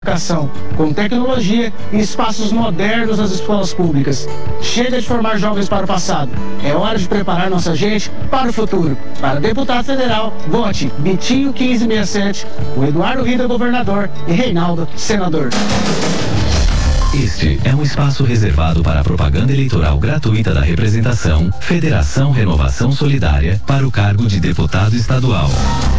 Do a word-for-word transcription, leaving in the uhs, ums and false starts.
Educação, com tecnologia e espaços modernos nas escolas públicas. Chega de formar jovens para o passado. É hora de preparar nossa gente para o futuro. Para deputado federal, vote Bitinho quinze sessenta e sete, o Eduardo Rida governador e Reinaldo senador. Este é um espaço reservado para a propaganda eleitoral gratuita da representação Federação Renovação Solidária para o cargo de deputado estadual.